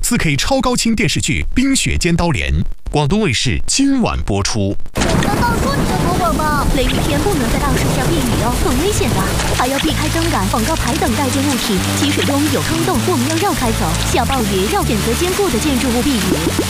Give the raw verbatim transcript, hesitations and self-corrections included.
四 K 超高清电视剧《冰雪尖刀连》，广东卫视今晚播出。 难道说你的说谎吗？雷雨天不能在大树下避雨哦，很危险的，还要避开灯杆、广告牌等带尖物体。积水中有坑洞，我们要绕开走。下暴雨要选择坚固的建筑物避雨。